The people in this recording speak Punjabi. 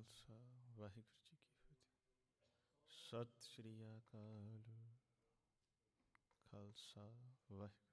ਖਾਲਸਾ ਵਾਹਿਗੁਰੂ ਜੀ ਕੀ ਫਤਿਹ। ਸਤਿ ਸ਼੍ਰੀ ਅਕਾਲ। ਖਾਲਸਾ ਵਾਹਿਗੁਰੂ।